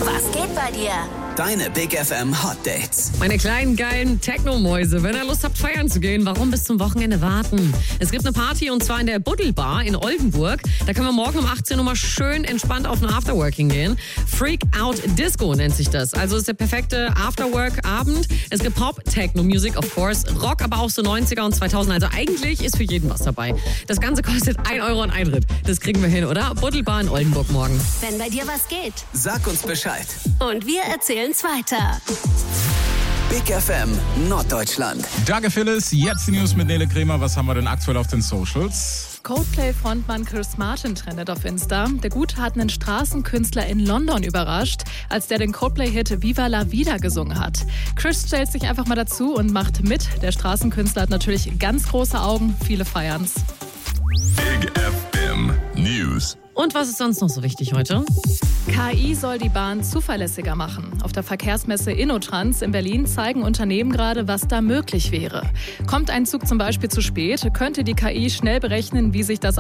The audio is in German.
Was geht bei dir? Deine Big FM Hot Dates. Meine kleinen geilen Techno-Mäuse, wenn ihr Lust habt, feiern zu gehen, warum bis zum Wochenende warten? Es gibt eine Party und zwar in der Buddelbar in Oldenburg. Da können wir morgen um 18 Uhr mal schön entspannt auf ein Afterworking gehen. Freak Out Disco nennt sich das. Also ist der perfekte Afterwork-Abend. Es gibt Pop, Techno, Music, of course, Rock, aber auch so 90er und 2000. Also eigentlich ist für jeden was dabei. Das Ganze kostet 1 Euro ein Eintritt. Das kriegen wir hin, oder? Buddelbar in Oldenburg morgen. Wenn bei dir was geht. Sag uns Bescheid. Und wir erzählen's weiter. Big FM Norddeutschland. Danke Phyllis, jetzt die News mit Nele Kremer. Was haben wir denn aktuell auf den Socials? Coldplay-Frontmann Chris Martin trendet auf Insta. Der Gute hat einen Straßenkünstler in London überrascht, als der den Coldplay-Hit Viva la Vida gesungen hat. Chris stellt sich einfach mal dazu und macht mit. Der Straßenkünstler hat natürlich ganz große Augen, viele feiern's. Big FM News. Und was ist sonst noch so wichtig heute? KI soll die Bahn zuverlässiger machen. Auf der Verkehrsmesse InnoTrans in Berlin zeigen Unternehmen gerade, was da möglich wäre. Kommt ein Zug zum Beispiel zu spät, könnte die KI schnell berechnen, wie sich das